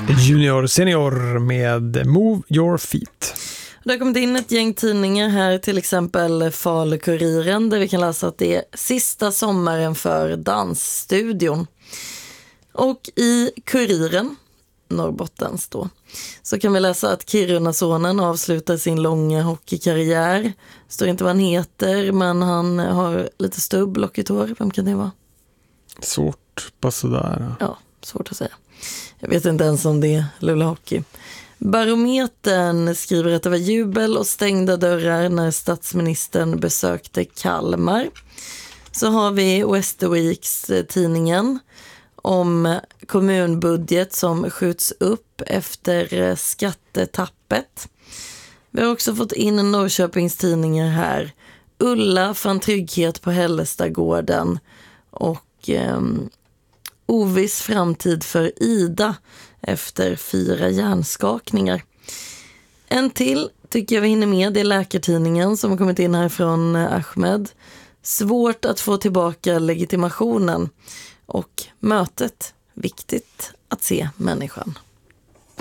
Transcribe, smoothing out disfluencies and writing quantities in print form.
Junior Senior med Move Your Feet. Det har kommit in ett gäng tidningar här, till exempel Falu-Kuriren, där vi kan läsa att det är sista sommaren för dansstudion. Och i Kuriren, Norrbottens då, så kan vi läsa att Kirunasonen avslutar sin långa hockeykarriär. Står inte vad han heter, men han har lite stubb, lockigt hår. Vem kan det vara? Svårt, bara sådär. Ja, svårt att säga. Jag vet inte ens om det är Luleå Hockey. Barometern skriver att det var jubel och stängda dörrar när statsministern besökte Kalmar. Så har vi Västerviks tidningen om kommunbudget som skjuts upp efter skattetappet. Vi har också fått in Norrköpings tidningar här. Ulla fann trygghet på Hällestagården och oviss framtid för Ida efter 4 hjärnskakningar. En till tycker jag vi hinner med, det är Läkartidningen som har kommit in här från Ahmed. Svårt att få tillbaka legitimationen och mötet, viktigt att se människan.